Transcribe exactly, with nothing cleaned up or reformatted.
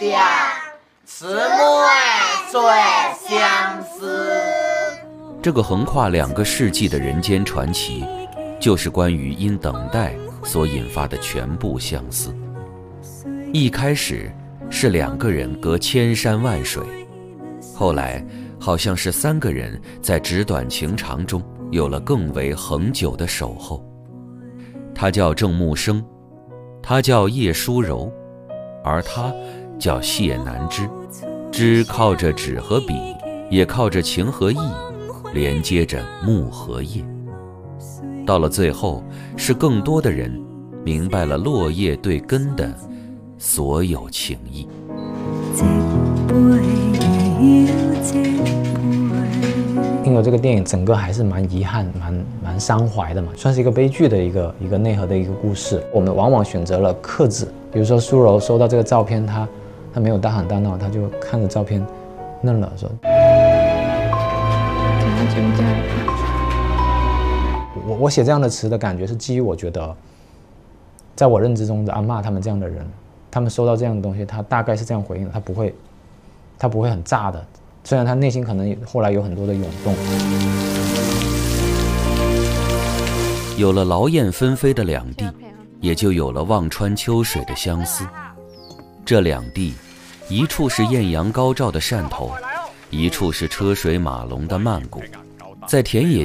点姊妹最相思。 这个横跨两个世纪的人间传奇，就是关于因等待所引发的全部相思。一开始是两个人隔千山万水，后来好像是三个人在纸短情长中有了更为恒久的守候。他叫郑木生，他叫叶舒柔，而他叫谢南枝。枝靠着纸和笔，也靠着情和意，连接着木和叶。到了最后，是更多的人明白了落叶对根的所有情谊。 因为这个电影整个还是蛮遗憾、蛮蛮伤怀的嘛，算是一个悲剧的一个一个内核的一个故事。我们往往选择了克制，比如说舒柔收到这个照片，他他没有大喊大闹，他就看着照片愣了，说：“我我写这样的词的感觉是基于我觉得，在我认知中的阿嬷他们这样的人，他们收到这样的东西，他大概是这样回应的，他不会，他不会很炸的。”虽然他内心可能后来有很多的涌动。 有了劳燕分飞的两地，也就有了望穿秋水的相思。这两地，一处是艳阳高照的汕头，一处是车水马龙的曼谷。在田野